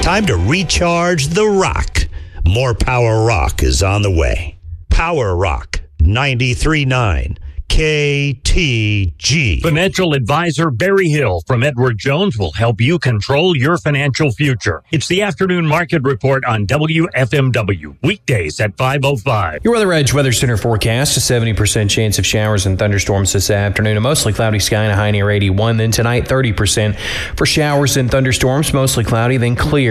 Time to recharge the rock. More Power Rock is on the way. Power Rock 93.9 KTG. Financial advisor Barry Hill from Edward Jones will help you control your financial future. It's the afternoon market report on WFMW, weekdays at 5:05. Your Weather Edge Weather Center forecast, a 70% chance of showers and thunderstorms this afternoon. A mostly cloudy sky and a high near 81. Then tonight, 30% for showers and thunderstorms, mostly cloudy, then clear.